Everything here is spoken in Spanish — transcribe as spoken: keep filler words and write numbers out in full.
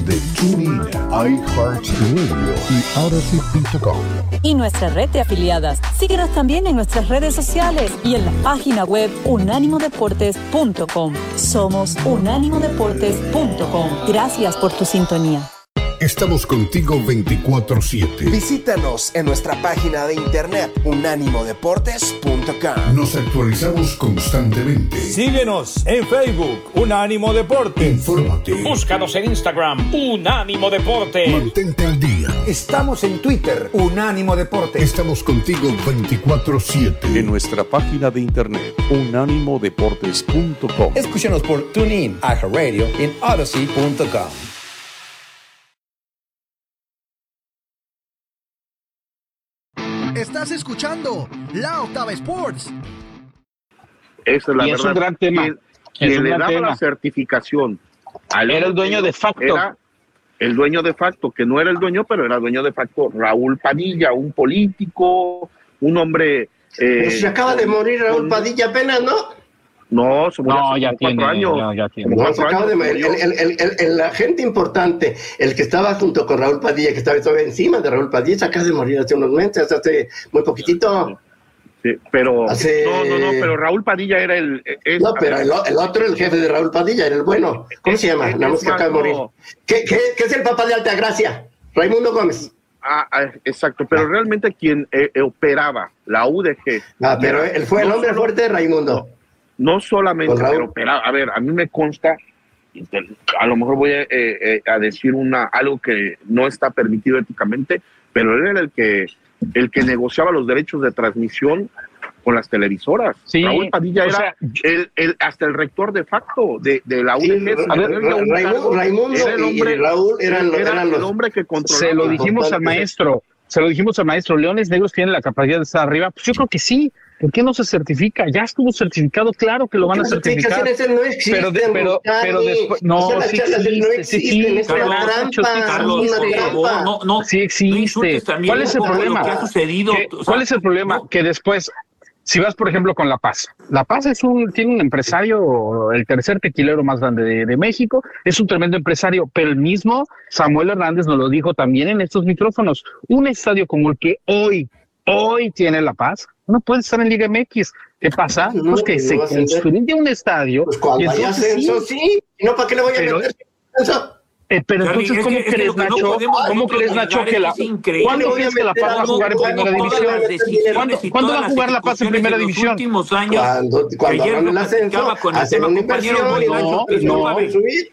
través de TuneIn, iHeartRadio y Odyssey punto com. Y nuestra red de afiliadas. Síguenos también en nuestras redes sociales y en la página web unánimo deportes punto com. Somos unánimo deportes punto com. Gracias por tu sintonía. Estamos contigo veinticuatro siete. Visítanos en nuestra página de internet unánimo deportes punto com. Nos actualizamos constantemente. Síguenos en Facebook, Unánimo Deportes. Infórmate. Búscanos en Instagram, Unánimo Deportes. Mantente al día. Estamos en Twitter, Unánimo Deportes. Estamos contigo veinticuatro siete. En nuestra página de internet, unánimo deportes punto com. Escúchanos por TuneIn, iHeartRadio y en Odyssey punto com. Estás escuchando La Octava Sports. Esa es la y verdad. Es un gran tema. Quien, es quien un le gran daba tema. la certificación al era el dueño de facto. Era el dueño de facto, que no era el dueño, pero era dueño de facto Raúl Padilla, un político, un hombre. Eh, pues se acaba de morir Raúl con, Padilla apenas, ¿no? No, se murió no, hace ya cuatro tiene, años. No, ya tiene. No, se acaba de morir. El, el, el, el, el agente importante, el que estaba junto con Raúl Padilla, que estaba todavía encima de Raúl Padilla, se acaba de morir hace unos meses, hace muy poquitito. Sí, pero hace... no, no, no, pero Raúl Padilla era el. Es, no, pero el, el otro, el jefe de Raúl Padilla, era el bueno. ¿Cómo se llama? Nada más que acaba de morir. ¿Qué, qué, ¿Qué es el papá de Altagracia? Raimundo Gómez. Ah, ah, exacto, pero realmente quien eh, eh, operaba la U D G. Ah, pero él fue el hombre no, fuerte de Raimundo. No solamente, pero operaba. A ver, a mí me consta, a lo mejor voy a, eh, eh, a decir una algo que no está permitido éticamente, pero él era el que el que negociaba los derechos de transmisión con las televisoras. Sí, Raúl Padilla era sea, el, el, hasta el rector de facto de, de la U D G. Sí, a ver, Raimundo, Raimundo era el hombre, y Raúl eran, era eran los, el hombre que controlaba. Se lo dijimos al maestro, se lo dijimos al maestro, Leones Negros tienen la capacidad de estar arriba. Pues yo creo que sí. ¿Por qué no se certifica? Ya estuvo certificado, claro que lo van a certificar. No existen, pero, de, pero, pero después, no, o sea, sí existe, existe, no existe, sí existe, es una trampa, Carlos, una por trampa. favor, no, no, sí existe. No ¿Cuál es el problema? Lo que ha sucedido, ¿Qué, o sea, ¿Cuál es el problema? No. Que después, si vas, por ejemplo, con La Paz. La Paz es un, tiene un empresario, el tercer tequilero más grande de, de México, es un tremendo empresario, pero el mismo Samuel Hernández nos lo dijo también en estos micrófonos. Un estadio como el que hoy, hoy tiene La Paz, no puede estar en Liga M X. ¿Qué pasa? No, pues que no se construye un estadio. Pues cuando hay ascenso, sí. sí. No, ¿para qué le voy a pero, meter ascenso? Eh, pero Charlie, entonces, ¿cómo es que, crees, es que Nacho? no ¿Cómo crees, Nacho, que la... ¿Cuándo crees que La Paz va a jugar en Primera División? ¿Cuándo, ¿cuándo va a jugar La Paz en Primera División? Últimos años, cuando cuando hagan el ascenso, hacen una inversión y no, no,